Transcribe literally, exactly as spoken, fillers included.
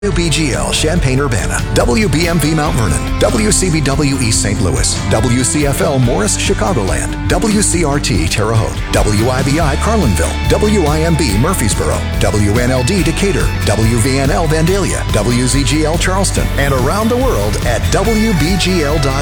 W B G L Champaign-Urbana, W B M V Mount Vernon, W C B W East Saint Louis, W C F L Morris Chicagoland, W C R T Terre Haute, W I B I Carlinville, W I M B Murfreesboro, W N L D Decatur, W V N L Vandalia, W Z G L Charleston, and around the world at W B G L dot org.